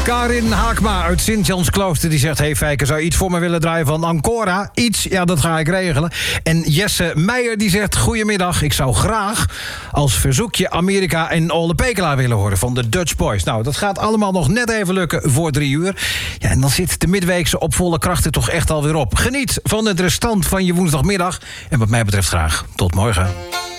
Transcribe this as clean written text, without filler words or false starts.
Karin Haakma uit Sint-Jans-Klooster die zegt... Hey Fijke, zou je iets voor me willen draaien van Ancora? Iets? Ja, dat ga ik regelen. En Jesse Meijer die zegt... Goedemiddag, ik zou graag als verzoekje Amerika en Ole Pekela willen horen... van de Dutch Boys. Nou, dat gaat allemaal nog net even lukken voor 3 uur. Ja, en dan zit de midweekse op volle krachten toch echt alweer op. Geniet van het restant van je woensdagmiddag. En wat mij betreft graag tot morgen.